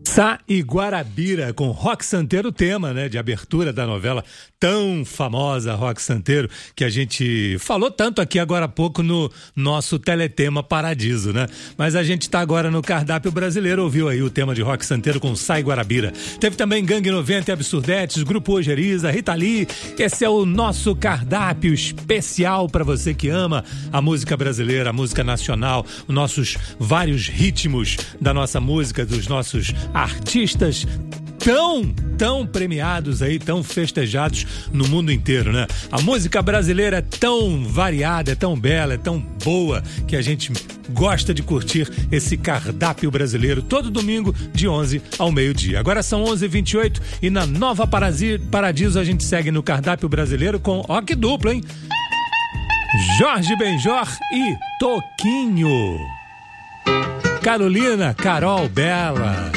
Sá e Guarabira, com Roque Santeiro, tema, né, de abertura da novela tão famosa, Roque Santeiro, que a gente falou tanto aqui agora há pouco no nosso Teletema Paradiso, né? Mas a gente está agora no Cardápio Brasileiro, ouviu aí o tema de Roque Santeiro com Sá e Guarabira. Teve também Gangue 90 e Absurdetes, Grupo Ojeriza, Rita Lee. Esse é o nosso cardápio especial para você que ama a música brasileira, a música nacional, os nossos vários ritmos da nossa música, dos nossos artistas tão premiados aí, tão festejados no mundo inteiro, né? A música brasileira é tão variada, é tão bela, é tão boa, que a gente gosta de curtir esse cardápio brasileiro todo domingo de 11 ao meio-dia. Agora são 11h28 e na Nova Paradiso a gente segue no cardápio brasileiro com, ó que duplo, hein? Jorge Benjor e Toquinho. Carolina, Carol Bela.